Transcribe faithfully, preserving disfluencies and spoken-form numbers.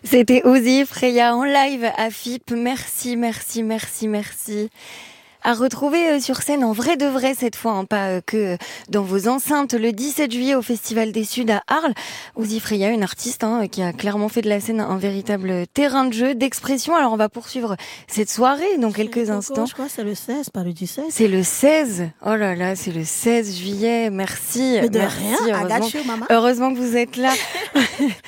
C'était Ozzy Freya en live à F I P. Merci, merci, merci, merci. À retrouver sur scène en vrai de vrai cette fois, hein, pas que dans vos enceintes, le dix-sept juillet au Festival des Suds à Arles. Ozzy Freya, une artiste hein, qui a clairement fait de la scène un véritable terrain de jeu, d'expression. Alors on va poursuivre cette soirée dans quelques instants. Je crois que c'est le seize, pas le dix-sept. C'est le seize. Oh là là, c'est le seize juillet. Merci. Mais de merci. rien, Heureusement, Agacho, maman. heureusement que vous êtes là.